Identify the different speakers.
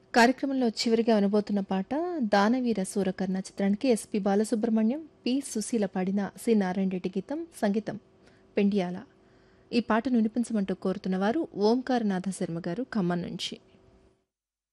Speaker 1: కార్యక్రమంలో చివరిగా వినబోతున్న పాట 'దానవీర సూరకర్ణ' చిత్రానికి ఎస్పి బాలసుబ్రహ్మణ్యం, పి సుశీల పాడిన సి నారాయణ రెడ్డి గీతం, సంగీతం పెండియాల. ఈ పాటను వినిపించమంటూ కోరుతున్నవారు ఓంకారనాథ శర్మ గారు ఖమ్మం నుంచి.